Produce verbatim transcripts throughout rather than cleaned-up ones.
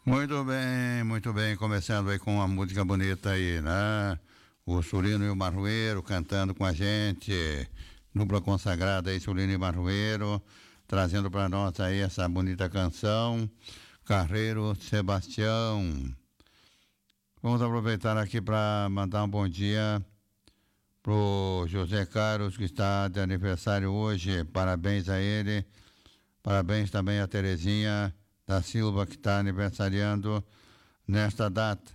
Muito bem, muito bem, começando aí com uma música bonita aí, né? O Sulino e o Marroeiro cantando com a gente, dupla consagrada aí, Sulino e Marroeiro, trazendo para nós aí essa bonita canção, Carreiro Sebastião. Vamos aproveitar aqui para mandar um bom dia pro José Carlos, que está de aniversário hoje, parabéns a ele, parabéns também a Terezinha da Silva, que está aniversariando nesta data.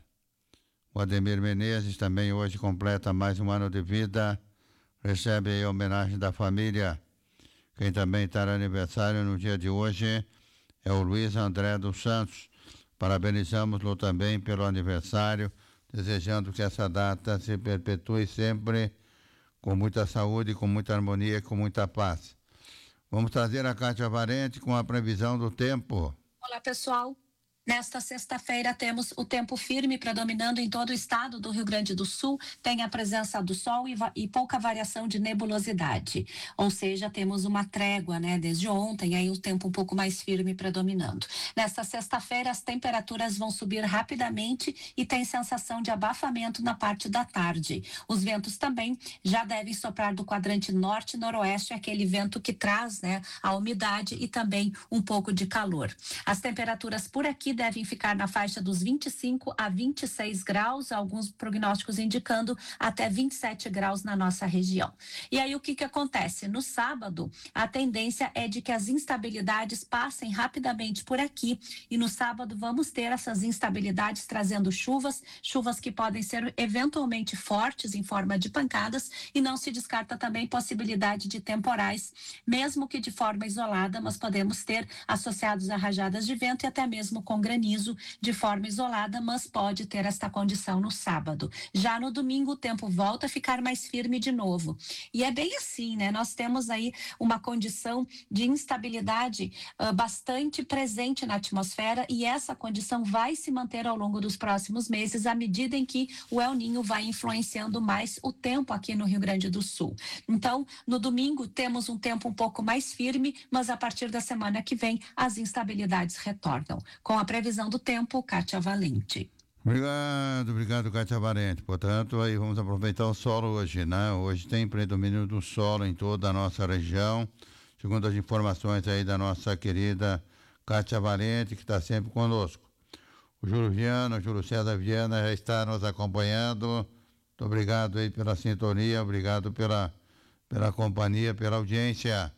O Ademir Menezes também hoje completa mais um ano de vida, recebe aí a homenagem da família. Quem também está de aniversário no dia de hoje é o Luiz André dos Santos. Parabenizamos-lo também pelo aniversário, desejando que essa data se perpetue sempre com muita saúde, com muita harmonia e com muita paz. Vamos trazer a Kátia Valente com a previsão do tempo. Olá, pessoal. Nesta sexta-feira temos o tempo firme predominando em todo o estado do Rio Grande do Sul, tem a presença do sol e, e pouca variação de nebulosidade, ou seja, temos uma trégua, né, desde ontem, aí o tempo um pouco mais firme predominando. Nesta sexta-feira as temperaturas vão subir rapidamente e tem sensação de abafamento na parte da tarde. Os ventos também já devem soprar do quadrante norte e noroeste, aquele vento que traz, né, a umidade e também um pouco de calor. As temperaturas por aqui devem ficar na faixa dos vinte e cinco a vinte e seis graus, alguns prognósticos indicando até vinte e sete graus na nossa região. E aí o que que acontece? No sábado, a tendência é de que as instabilidades passem rapidamente por aqui e no sábado vamos ter essas instabilidades trazendo chuvas, chuvas que podem ser eventualmente fortes em forma de pancadas e não se descarta também possibilidade de temporais, mesmo que de forma isolada, mas podemos ter associados a rajadas de vento e até mesmo com granizo de forma isolada, mas pode ter esta condição no sábado. Já no domingo o tempo volta a ficar mais firme de novo. E é bem assim, né? Nós temos aí uma condição de instabilidade uh, bastante presente na atmosfera e essa condição vai se manter ao longo dos próximos meses à medida em que o El Niño vai influenciando mais o tempo aqui no Rio Grande do Sul. Então, no domingo temos um tempo um pouco mais firme, mas a partir da semana que vem as instabilidades retornam. Com a previsão do tempo, Kátia Valente. Obrigado, obrigado, Kátia Valente. Portanto, aí vamos aproveitar o solo hoje, né? Hoje tem predomínio do solo em toda a nossa região, segundo as informações aí da nossa querida Kátia Valente, que está sempre conosco. O Júlio Viana, o Júlio César Viana já está nos acompanhando. Muito obrigado aí pela sintonia, obrigado pela, pela companhia, pela audiência.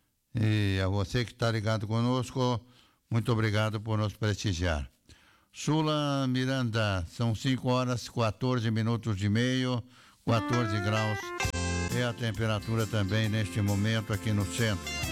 E a você que está ligado conosco, muito obrigado por nos prestigiar. Sula Miranda, são cinco horas, quatorze minutos de meio, quatorze graus. É a temperatura também neste momento aqui no centro.